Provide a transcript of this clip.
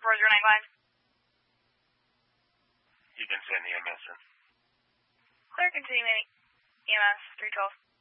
409 You can send the EMS in. Clear, continuing EMS 312.